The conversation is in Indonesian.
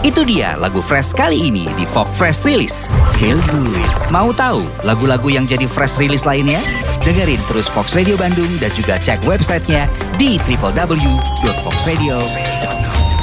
Itu dia lagu Fresh kali ini di Folk Fresh Release. Feel good. Mau tahu lagu-lagu yang jadi Fresh Release lainnya? Dengerin terus Fox Radio Bandung dan juga cek websitenya di www.foxradio.com.